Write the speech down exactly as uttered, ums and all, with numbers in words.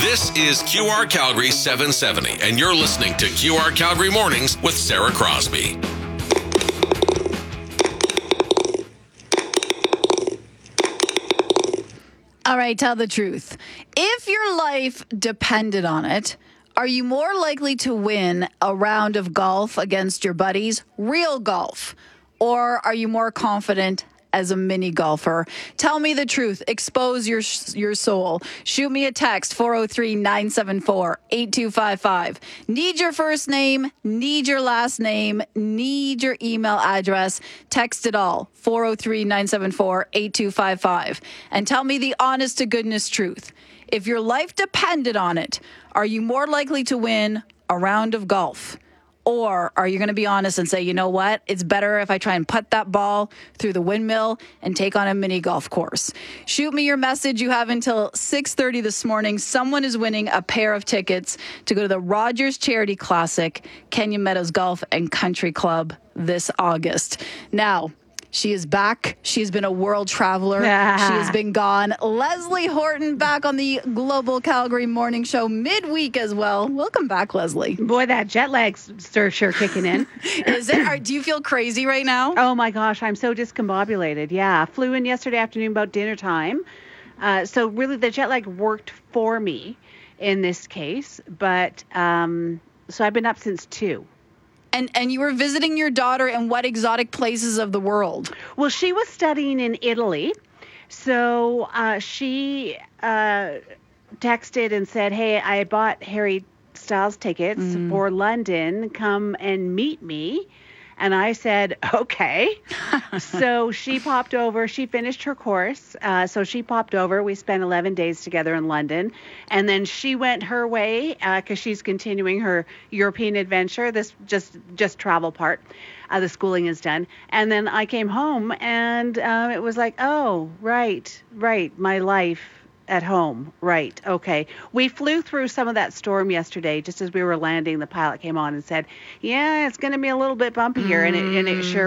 This is Q R Calgary seven seventy, and you're listening to Q R Calgary Mornings with Sarah Crosby. All right, tell the truth. If your life depended on it, are you more likely to win a round of golf against your buddies, real golf, or are you more confident as a mini golfer? Tell me the truth. Expose your your soul. Shoot me a text, four oh three, nine seven four, eight two five five. Need your first name, need your last name, need your email address. Text it all, four oh three, nine seven four, eight two five five. And tell me the honest to goodness truth. If your life depended on it, are you more likely to win a round of golf? Or are you going to be honest and say, you know what? It's better if I try and putt that ball through the windmill and take on a mini golf course. Shoot me your message. You have until six thirty this morning. Someone is winning a pair of tickets to go to the Rogers Charity Classic, Kenyon Meadows Golf and Country Club this August. Now, she is back. She's been a world traveler. Ah. She has been gone. Leslie Horton back on the Global Calgary Morning Show midweek as well. Welcome back, Leslie. Boy, that jet lag's sure, sure kicking in. Is it? Are, do you feel crazy right now? Oh, my gosh. I'm so discombobulated. Yeah. Flew in yesterday afternoon about dinner time. Uh, so really the jet lag worked for me in this case. But um, so I've been up since two. And and you were visiting your daughter in what exotic places of the world? Well, she was studying in Italy. So uh, she uh, texted and said, hey, I bought Harry Styles tickets mm. for London. Come and meet me. And I said, okay. So she popped over. She finished her course. Uh, so she popped over. We spent eleven days together in London. And then she went her way because uh, she's continuing her European adventure. This just just travel part. Uh, the schooling is done. And then I came home and uh, it was like, oh, right, right. My life at home. Right. Okay. We flew through some of that storm yesterday. Just as we were landing, the pilot came on and said, yeah, it's going to be a little bit bumpy here. And it, and it sure